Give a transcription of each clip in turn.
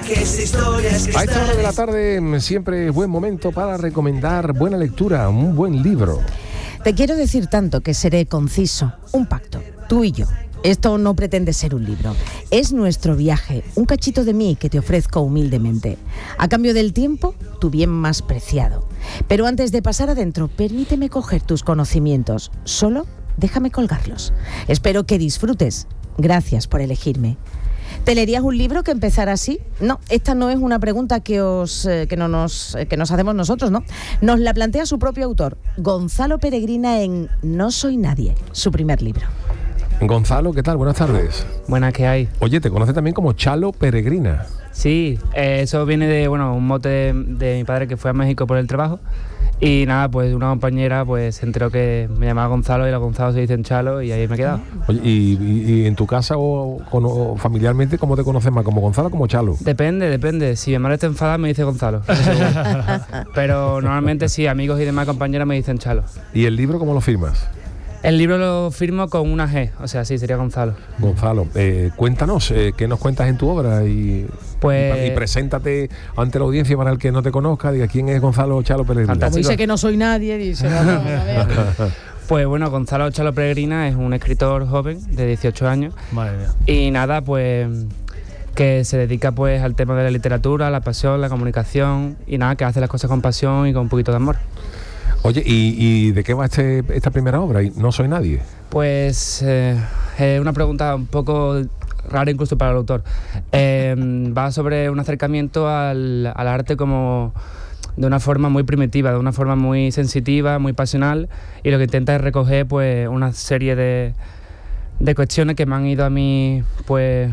que esta historia es A esta hora de la tarde siempre es buen momento para recomendar buena lectura, un buen libro. Te quiero decir tanto que seré conciso. Un pacto, tú y yo. Esto no pretende ser un libro. Es nuestro viaje, un cachito de mí que te ofrezco humildemente. A cambio del tiempo, tu bien más preciado. Pero antes de pasar adentro, permíteme coger tus conocimientos. Solo déjame colgarlos. Espero que disfrutes. Gracias por elegirme. ¿Te leerías un libro que empezara así? No, esta no es una pregunta que nos hacemos nosotros, ¿no? Nos la plantea su propio autor, Gonzalo Peregrina, en No soy nadie, su primer libro. Gonzalo, ¿qué tal? Buenas tardes. Buenas, ¿qué hay? Oye, te conoce también como Chalo Peregrina. Sí, eso viene de, un mote de mi padre que fue a México por el trabajo. Y nada, pues una compañera pues se enteró que me llamaba Gonzalo y los Gonzalos se dicen Chalo y ahí me he quedado. Oye, ¿y en tu casa o familiarmente cómo te conoces más? ¿Como Gonzalo o como Chalo? Depende. Si mi madre está enfadada me dice Gonzalo. Pero normalmente sí, amigos y demás compañeras me dicen Chalo. ¿Y el libro cómo lo firmas? El libro lo firmo con una G, o sea, sí, sería Gonzalo. Gonzalo, cuéntanos, ¿qué nos cuentas en tu obra? Y preséntate ante la audiencia para el que no te conozca, diga quién es Gonzalo Chalo Peregrina. Como dice que no soy nadie, dice, vamos a ver. Pues bueno, Gonzalo Chalo Peregrina es un escritor joven de 18 años. Madre mía. Y nada, pues que se dedica pues al tema de la literatura, la pasión, la comunicación y nada, que hace las cosas con pasión y con un poquito de amor. Oye, ¿y de qué va esta primera obra? ¿No soy nadie? Pues es una pregunta un poco rara incluso para el autor. Va sobre un acercamiento al arte como de una forma muy primitiva, de una forma muy sensitiva, muy pasional, y lo que intenta es recoger pues una serie de cuestiones que me han ido a mí pues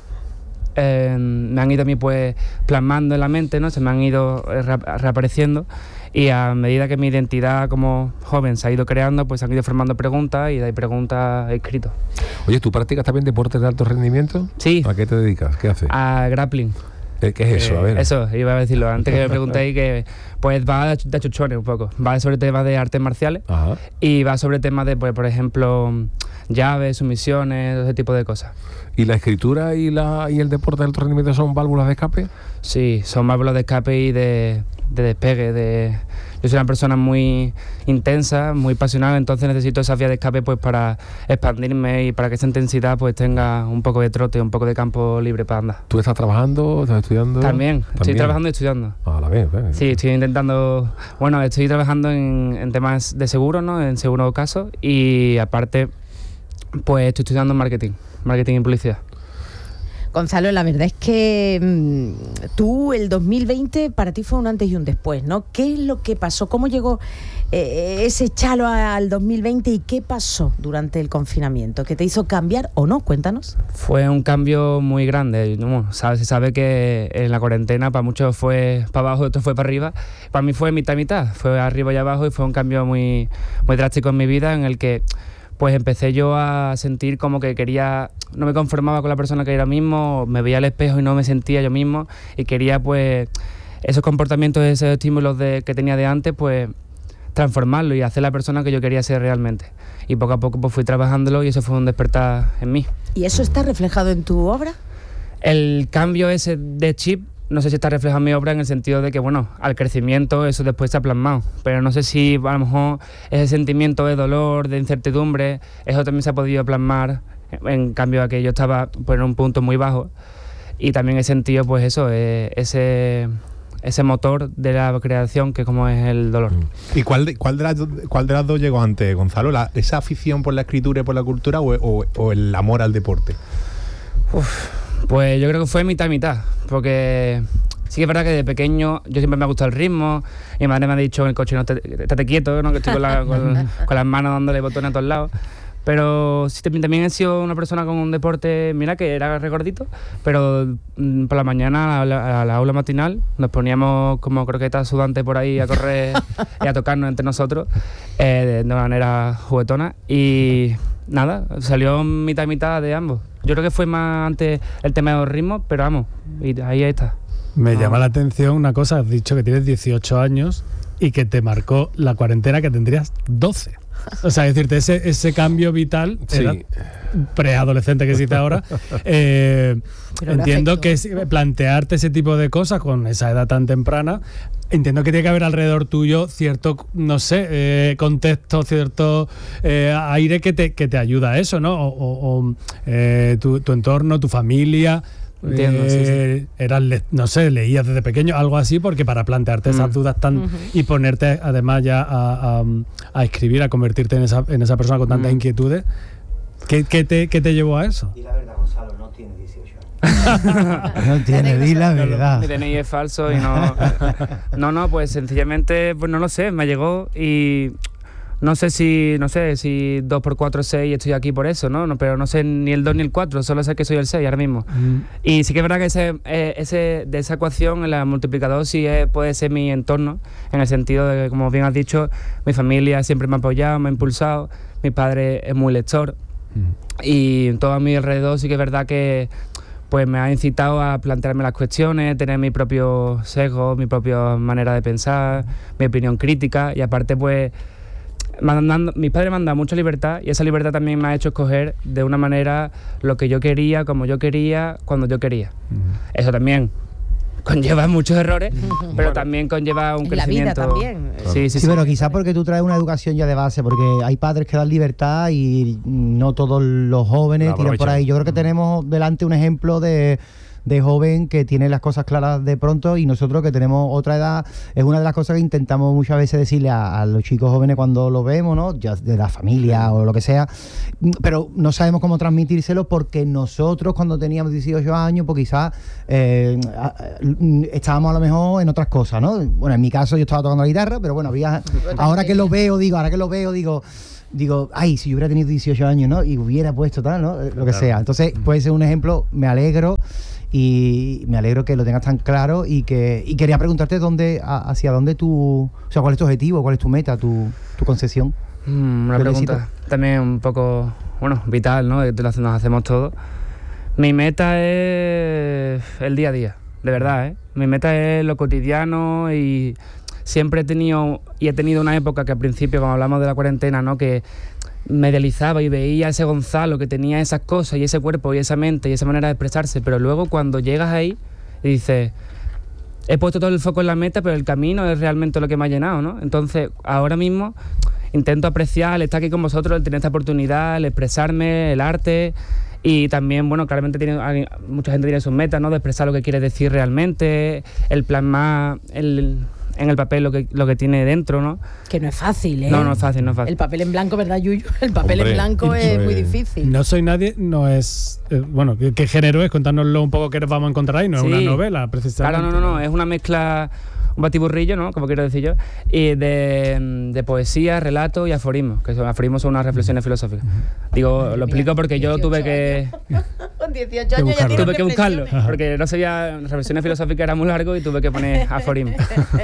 plasmando en la mente, ¿no? Se me han ido reapareciendo. Y a medida que mi identidad como joven se ha ido creando, pues se han ido formando preguntas y de ahí preguntas he escrito. Oye, ¿tú practicas también deportes de alto rendimiento? Sí. ¿A qué te dedicas? ¿Qué haces? A grappling. ¿Qué es eso? A ver. Eso, iba a decirlo antes que me preguntéis, que pues va de chuchones un poco. Va sobre temas de artes marciales. Ajá. Y va sobre temas de, pues, por ejemplo, llaves, sumisiones, ese tipo de cosas. ¿Y la escritura y el deporte de alto rendimiento son válvulas de escape? Sí, son válvulas de escape y de despegue. Yo soy una persona muy intensa, muy pasional, entonces necesito esa vía de escape pues para expandirme y para que esa intensidad pues tenga un poco de trote, un poco de campo libre para andar. ¿Tú estás trabajando? ¿Estás estudiando? También. Estoy trabajando y estudiando. A la vez. Sí, estoy intentando... Bueno, estoy trabajando en temas de seguro, ¿no? En seguro caso, y aparte pues estoy estudiando marketing y publicidad. Gonzalo, la verdad es que tú, el 2020, para ti fue un antes y un después, ¿no? ¿Qué es lo que pasó? ¿Cómo llegó ese Chalo al 2020 y qué pasó durante el confinamiento? ¿Qué te hizo cambiar o no? Cuéntanos. Fue un cambio muy grande. Se sabe que en la cuarentena para muchos fue para abajo, otros fue para arriba. Para mí fue mitad y mitad. Fue arriba y abajo y fue un cambio muy, muy drástico en mi vida en el que pues empecé yo a sentir como que no me conformaba con la persona que era mismo, me veía al espejo y no me sentía yo mismo y quería pues esos comportamientos, esos estímulos que tenía de antes, pues transformarlo y hacer la persona que yo quería ser realmente. Y poco a poco pues fui trabajándolo y eso fue un despertar en mí. ¿Y eso está reflejado en tu obra? El cambio ese de chip, no sé si está reflejado en mi obra en el sentido de que, bueno, al crecimiento eso después se ha plasmado, pero no sé si a lo mejor ese sentimiento de dolor, de incertidumbre, eso también se ha podido plasmar, en cambio a que yo estaba pues, en un punto muy bajo y también he sentido pues eso, ese motor de la creación que como es el dolor. ¿Y cuál de las dos llegó antes, Gonzalo? ¿Esa afición por la escritura y por la cultura o el amor al deporte? Pues yo creo que fue mitad y mitad, porque sí que es verdad que de pequeño yo siempre me ha gustado el ritmo, mi madre me ha dicho en el coche, no, estate quieto, ¿no? Que estoy con las manos dándole botones a todos lados, pero sí, también he sido una persona con un deporte, mira que era regordito, pero por la mañana a la aula matinal nos poníamos como croquetas sudantes por ahí a correr y a tocarnos entre nosotros de manera juguetona y nada, salió mitad y mitad de ambos. Yo creo que fue más antes el tema de los ritmos, pero vamos, y ahí está. Me llama la atención una cosa, has dicho que tienes 18 años y que te marcó la cuarentena que tendrías 12. O sea, es decirte, ese cambio vital, era preadolescente que existe ahora, entiendo que plantearte ese tipo de cosas con esa edad tan temprana, entiendo que tiene que haber alrededor tuyo cierto, no sé, contexto, cierto aire que te ayuda a eso, ¿no? O tu entorno, tu familia. Entiendo, sí. No sé, leías desde pequeño, algo así, porque para plantearte esas dudas y ponerte además ya a escribir, a convertirte en esa persona con tantas inquietudes, ¿qué te llevó a eso? Y la verdad, Gonzalo, no tiene 18 años. No tiene, di la verdad. Mi DNI es falso y no... No, pues sencillamente, pues no lo sé, me llegó y... No sé si 2 por 4 es 6 y estoy aquí por eso, ¿no? Pero no sé ni el 2 ni el 4, solo sé que soy el 6 ahora mismo. Y sí que es verdad que de esa ecuación, el multiplicador sí puede ser mi entorno, en el sentido de que, como bien has dicho, mi familia siempre me ha apoyado, me ha impulsado, mi padre es muy lector y todo a mi alrededor sí que es verdad que pues me ha incitado a plantearme las cuestiones, tener mi propio sesgo, mi propia manera de pensar, mi opinión crítica y aparte pues... mis padres me han dado mucha libertad y esa libertad también me ha hecho escoger de una manera lo que yo quería, como yo quería, cuando yo quería. Eso también conlleva muchos errores, pero también conlleva un crecimiento. La vida también. Sí, pero quizás porque tú traes una educación ya de base, porque hay padres que dan libertad y no todos los jóvenes tiran por ahí. Yo creo que tenemos delante un ejemplo de joven que tiene las cosas claras de pronto y nosotros que tenemos otra edad, es una de las cosas que intentamos muchas veces decirle a los chicos jóvenes cuando los vemos, ¿no? Ya de la familia o lo que sea, pero no sabemos cómo transmitírselo porque nosotros cuando teníamos 18 años pues quizás estábamos a lo mejor en otras cosas, ¿no? Bueno, en mi caso yo estaba tocando la guitarra, pero bueno, ahora que lo veo digo, ay, si yo hubiera tenido 18 años, ¿no? Y hubiera puesto tal, ¿no? Lo que sea. Entonces, puede ser un ejemplo, me alegro que lo tengas tan claro y quería preguntarte hacia dónde o sea, cuál es tu objetivo, cuál es tu meta, tu concepción. Una pregunta también un poco, vital, ¿no? Nos hacemos todos. Mi meta es el día a día, de verdad, ¿eh? Mi meta es lo cotidiano y siempre he tenido una época que al principio, cuando hablamos de la cuarentena, ¿no? Que me idealizaba y veía a ese Gonzalo que tenía esas cosas y ese cuerpo y esa mente y esa manera de expresarse, pero luego cuando llegas ahí y dices, he puesto todo el foco en la meta, pero el camino es realmente lo que me ha llenado, ¿no? Entonces, ahora mismo intento apreciar el estar aquí con vosotros, el tener esta oportunidad, el expresarme, el arte y también, claramente mucha gente tiene sus metas, ¿no? De expresar lo que quiere decir realmente, el plasmar en el papel lo que tiene dentro, ¿no? Que no es fácil, ¿eh? No es fácil. El papel en blanco, ¿verdad, Yuyu? El papel en blanco es muy difícil. No soy nadie, no es... ¿qué género es? Contárnoslo un poco qué vamos a encontrar ahí. No es una novela, precisamente. Claro, no. Es una mezcla, un batiburrillo, ¿no? Como quiero decir yo, y de poesía, relato y aforismo, que aforismos son unas reflexiones filosóficas. Digo, lo explico porque yo tuve que... Con 18 años ya tuve que buscarlo, porque no sabía, reflexiones filosóficas era muy largo y tuve que poner aforismo.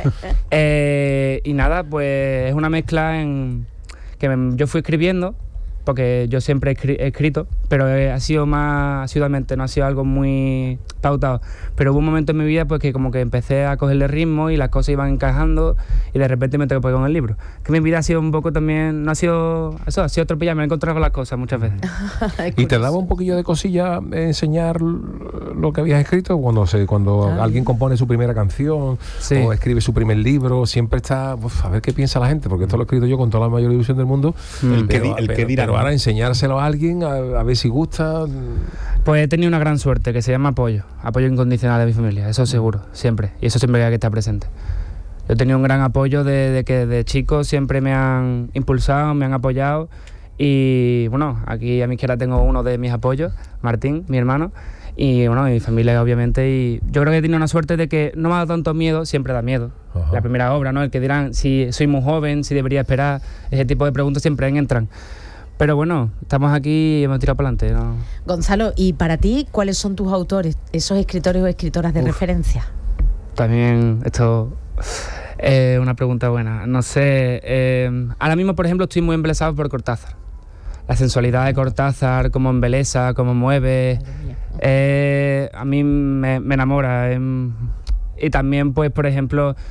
Y nada, pues es una mezcla yo fui escribiendo, porque yo siempre he escrito, pero ha sido más asiduamente, no ha sido algo muy pautado. Pero hubo un momento en mi vida pues que como que empecé a cogerle ritmo y las cosas iban encajando y de repente me topé con el libro. Que mi vida ha sido un poco también, no ha sido eso, ha sido atropellar, me he encontrado con las cosas muchas veces. ¿Y te daba un poquillo de cosilla enseñar lo que habías escrito? Cuando alguien compone su primera canción o escribe su primer libro, siempre está, a ver qué piensa la gente, porque esto lo he escrito yo con toda la mayor ilusión del mundo. El que dirá, pero ahora enseñárselo a alguien a ver si gusta. Pues he tenido una gran suerte que se llama apoyo incondicional de mi familia, eso seguro, siempre, y eso siempre hay que estar presente. Yo he tenido un gran apoyo de que de chicos siempre me han impulsado, me han apoyado y aquí a mi izquierda tengo uno de mis apoyos, Martín, mi hermano, y mi familia obviamente, y yo creo que he tenido una suerte de que no me ha dado tanto miedo, siempre da miedo. Ajá. La primera obra, ¿no? El que dirán si soy muy joven, si debería esperar, ese tipo de preguntas siempre entran. Pero estamos aquí y hemos tirado para adelante, ¿no? Gonzalo, ¿y para ti cuáles son tus autores, esos escritores o escritoras de referencia? También esto es una pregunta buena. No sé, ahora mismo, por ejemplo, estoy muy embelesado por Cortázar. La sensualidad de Cortázar, cómo embelesa, cómo mueve, a mí me enamora. Y también, pues, por ejemplo,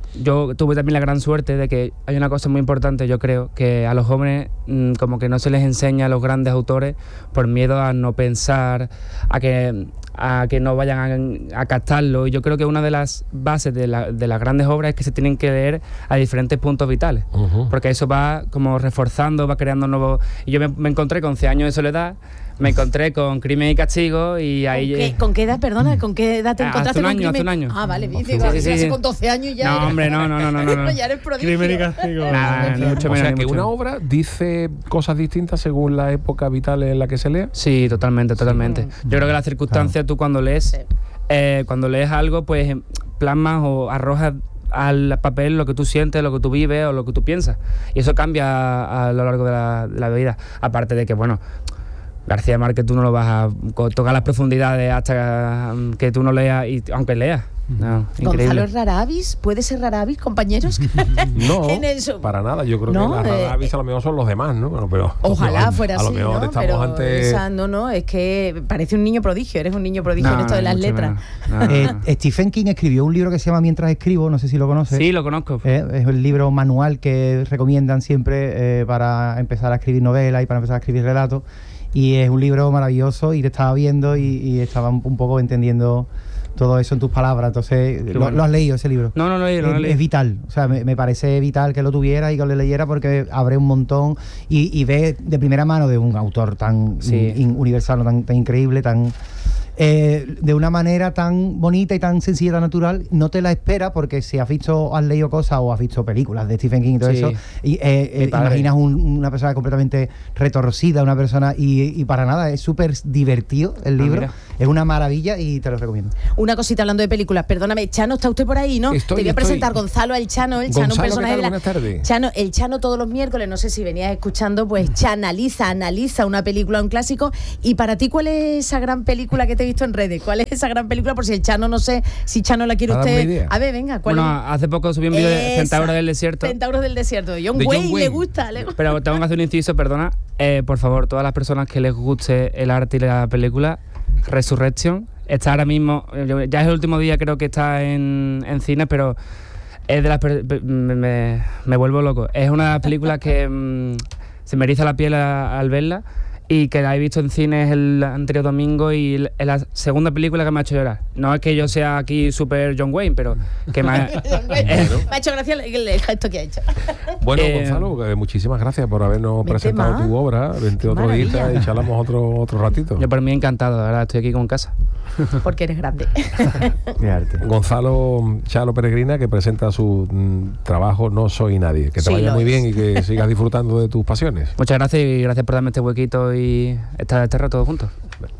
yo tuve también la gran suerte de que hay una cosa muy importante, yo creo, que a los jóvenes como que no se les enseña a los grandes autores por miedo a no pensar, a que no vayan a captarlo. Y yo creo que una de las bases de las grandes obras es que se tienen que leer a diferentes puntos vitales, porque eso va como reforzando, va creando nuevos... Y yo me encontré con 100 años de soledad, me encontré con Crimen y Castigo y ahí... ¿Con qué edad, perdona? ¿Con qué edad te encontraste con Crimen? Hace un año. Ah, vale, sí. con 12 años ya... No, hombre, no. Ya eres prodigio. Crimen y Castigo. Nada, mucho O sea, menos, que mucho. una obra dice cosas distintas según la época vital en la que se lea. Sí, totalmente. Yo creo que las circunstancias, tú cuando lees algo, pues plasmas o arrojas al papel lo que tú sientes, lo que tú vives o lo que tú piensas. Y eso cambia a lo largo de la vida. Aparte de que, bueno, García Márquez tú no lo vas a tocar las profundidades hasta que tú no leas, y aunque leas. No, increíble. ¿Gonzalo es raravis? ¿Puede ser raravis, compañeros? No, En eso. para nada. Yo creo No, que las raravis a lo mejor son los demás, ¿no? Bueno, pero Ojalá fuera así, a lo mejor ¿no? estamos Pero ante... es que parece un niño prodigio. Eres un niño prodigio en esto de las mucho letras. menos. No. Stephen King escribió un libro que se llama Mientras escribo, no sé si lo conoces. Sí, lo conozco. Es el libro manual que recomiendan siempre para empezar a escribir novelas y para empezar a escribir relatos. Y es un libro maravilloso y te estaba viendo y estaba un poco entendiendo todo eso en tus palabras. Entonces, ¿lo has leído ese libro? No lo he leído. Es vital, o sea, me parece vital que lo tuviera y que lo leyera porque abre un montón y ve de primera mano de un autor tan universal, tan increíble, tan... de una manera tan bonita y tan sencilla, tan natural, no te la espera porque si has leído cosas o has visto películas de Stephen King y todo eso, y, imaginas una persona completamente retorcida, una persona y para nada, es súper divertido el libro, es una maravilla y te lo recomiendo. Una cosita hablando de películas, perdóname, Chano, ¿está usted por ahí, no? Te voy a presentar Gonzalo al Chano, el Chano, un personaje de la... Chano, el Chano todos los miércoles, no sé si venías escuchando, pues analiza una película, un clásico, y para ti, ¿cuál es esa gran película que te he visto en redes? ¿Cuál es esa gran película? Por si el Chano, no sé, si Chano la quiere usted... A ver, venga, ¿cuál es? Hace poco subí un vídeo de Centauros del Desierto. Centauros del Desierto, John Wayne, le gusta. Pero tengo que hacer un inciso, perdona. Por favor, todas las personas que les guste el arte y la película, Resurrection está ahora mismo, ya es el último día, creo que está en cines, pero es de las me vuelvo loco. Es una de las películas que se me eriza la piel al verla, y que la he visto en cines el anterior domingo y es la segunda película que me ha hecho llorar. No es que yo sea aquí super John Wayne, pero que me ha hecho gracia el gesto que ha hecho. Bueno, Gonzalo, muchísimas gracias por habernos presentado tu obra. Vente otro día y charlamos otro ratito. Yo por mí encantado, de verdad, estoy aquí como en casa. Porque eres grande. Gonzalo Chalo Peregrina, que presenta su trabajo No Soy Nadie. Que te vaya muy bien y que sigas disfrutando de tus pasiones. Muchas gracias y gracias por darme este huequito y estar este rato juntos.